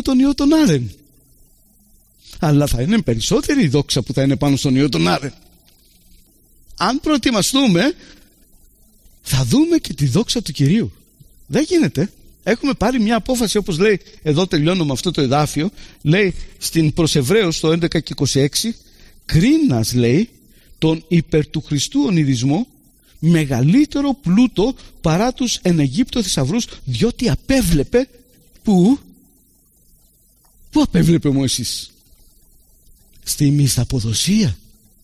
τον ιό τον Άρεν. Αλλά θα είναι περισσότερη η δόξα που θα είναι πάνω στον ιό τον Άρεν. Αν προετοιμαστούμε, θα δούμε και τη δόξα του Κυρίου. Δεν γίνεται. Έχουμε πάρει μια απόφαση, όπως λέει, εδώ τελειώνω με αυτό το εδάφιο, λέει στην προς Εβραίους το 11 και 26, κρίνας, λέει, τον υπερ του Χριστού ονειδισμό μεγαλύτερο πλούτο παρά τους εν Αιγύπτο θησαυρούς, διότι απέβλεπε πού απέβλεπε ο Μωυσής? Στη μισθαποδοσία.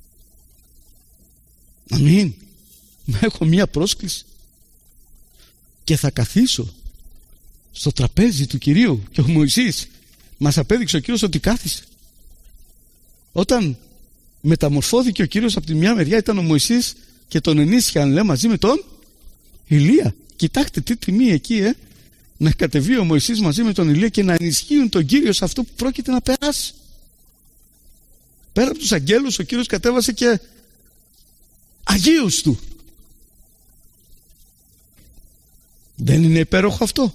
Αμήν. Έχω μία πρόσκληση και θα καθίσω στο τραπέζι του Κυρίου. Και ο Μωυσής μας απέδειξε ο Κύριος ότι κάθισε. Όταν μεταμορφώθηκε ο Κύριος, από τη μια μεριά ήταν ο Μωυσής και τον ενίσχυαν, λέει, μαζί με τον Ηλία. Κοιτάξτε τι τιμή εκεί, να κατεβεί ο Μωυσής μαζί με τον Ηλία και να ενισχύουν τον Κύριο σε αυτό που πρόκειται να περάσει. Πέρα από τους αγγέλους, ο Κύριος κατέβασε και αγίους του. Δεν είναι υπέροχο αυτό?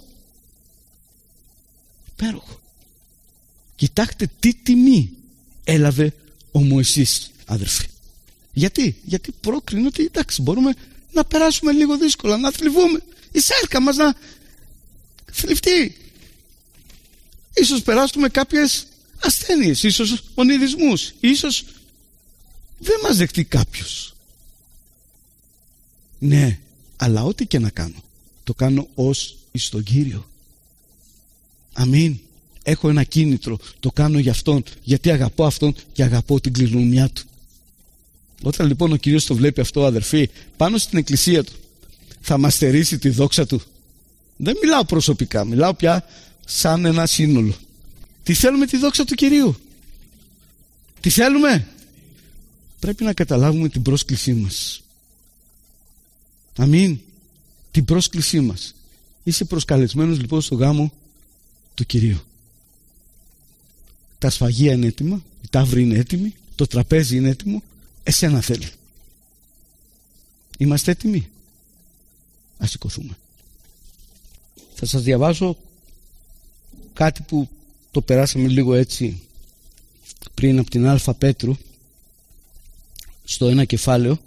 Υπέροχο. Κοιτάξτε τι τιμή έλαβε ο Μωυσής, αδερφοί. Γιατί πρόκρινε ότι εντάξει, μπορούμε να περάσουμε λίγο δύσκολα, να θλιβούμε, η σάρκα μας να θλιφτεί. Ίσως περάσουμε κάποιες ασθένειες, ίσως ονειδισμούς, ίσως δεν μας δεχτεί κάποιος. Ναι, αλλά ό,τι και να κάνω, το κάνω ως εις τον Κύριο. Αμήν. Έχω ένα κίνητρο, το κάνω για Αυτόν, γιατί αγαπώ Αυτόν και αγαπώ την κληρονομιά Του. Όταν λοιπόν ο Κύριος το βλέπει αυτό, αδερφοί, πάνω στην εκκλησία Του, θα μας στερήσει τη δόξα Του. Δεν μιλάω προσωπικά, μιλάω πια σαν ένα σύνολο. Τι θέλουμε? Τη δόξα του Κυρίου. Τι θέλουμε? Πρέπει να καταλάβουμε την πρόσκλησή μας. Αμήν. Την πρόσκλησή μας. Είσαι προσκαλεσμένος λοιπόν στο γάμο του Κυρίου. Τα σφαγεία είναι έτοιμα, η ταύρη είναι έτοιμη, το τραπέζι είναι έτοιμο, εσένα θέλει. Είμαστε έτοιμοι? Ας σηκωθούμε. Θα σας διαβάσω κάτι που το περάσαμε λίγο έτσι πριν από την Α Πέτρου, στο ένα κεφάλαιο.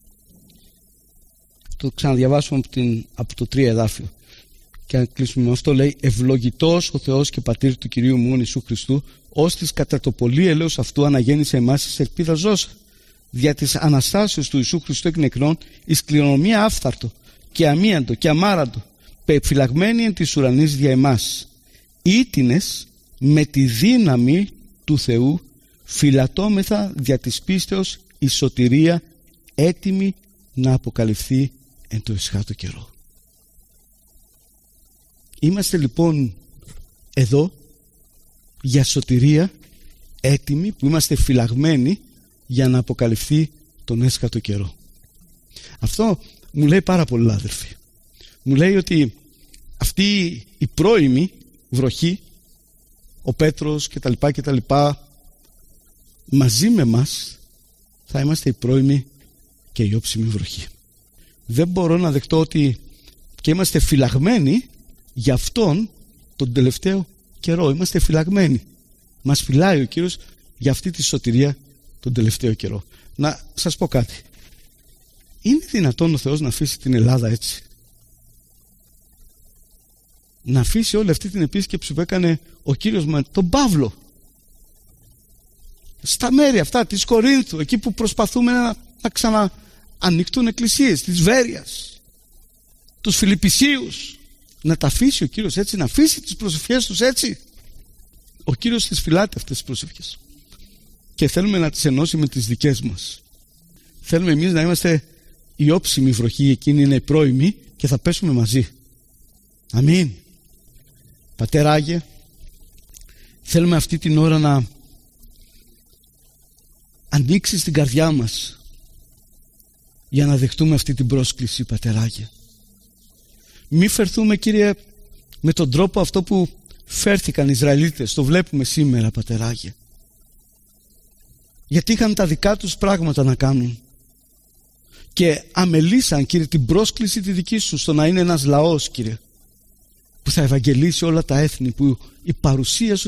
Το ξαναδιαβάσουμε από το 3 εδάφιο και αν κλείσουμε με αυτό, λέει: ευλογητός ο Θεός και Πατήρ του Κυρίου μου Ιησού Χριστού, ως της κατά το πολύ ελέος αυτού αναγέννησε εμάς εις ελπίδα ζώσα, δια της Αναστάσεως του Ιησού Χριστού εκ νεκρών, εις κληρονομία άφθαρτο και αμίαντο και αμάραντο, πεφυλαγμένη εν της ουρανής δια εμάς, ήτινες με τη δύναμη του Θεού φυλατώμεθα δια της πίστεως η σωτηρία, έτοιμη να αποκαλυφθεί εν το εσχάτω καιρό. Είμαστε λοιπόν εδώ για σωτηρία, έτοιμοι, που είμαστε φυλαγμένοι για να αποκαλυφθεί τον έσχατο καιρό. Αυτό μου λέει πάρα πολλά, αδερφοί. Μου λέει ότι αυτή η πρώιμη βροχή, ο Πέτρος και τα λοιπά, μαζί με μας θα είμαστε η πρώιμη και η όψιμη βροχή. Δεν μπορώ να δεχτώ ότι και είμαστε φυλαγμένοι για αυτόν τον τελευταίο καιρό. Είμαστε φυλαγμένοι. Μας φυλάει ο Κύριος για αυτή τη σωτηρία τον τελευταίο καιρό. Να σας πω κάτι. Είναι δυνατόν ο Θεός να αφήσει την Ελλάδα έτσι? Να αφήσει όλη αυτή την επίσκεψη που έκανε ο Κύριος με τον Παύλο στα μέρη αυτά της Κορίνθου, εκεί που προσπαθούμε να ξαναανοίχτουν εκκλησίες, της Βέρειας, τους Φιλιππισίους, να τα αφήσει ο Κύριος έτσι, να αφήσει τις προσευχές τους έτσι? Ο Κύριος τις φυλάται αυτές τις προσευχές και θέλουμε να τις ενώσει με τις δικές μας. Θέλουμε εμείς να είμαστε η όψιμη βροχή, εκείνη είναι η πρώιμη και θα πέσουμε μαζί. Αμήν. Πατέρα Άγιε, θέλουμε αυτή την ώρα να ανοίξεις την καρδιά μας για να δεχτούμε αυτή την πρόσκληση, Πατέρα Άγιε. Μη φερθούμε, Κύριε, με τον τρόπο αυτό που φέρθηκαν οι Ισραηλίτες. Το βλέπουμε σήμερα, Πατέρα Άγιε. Γιατί είχαν τα δικά τους πράγματα να κάνουν και αμελήσαν, Κύριε, την πρόσκληση τη δική σου στο να είναι ένας λαός, Κύριε, που θα ευαγγελίσει όλα τα έθνη, που η παρουσία σου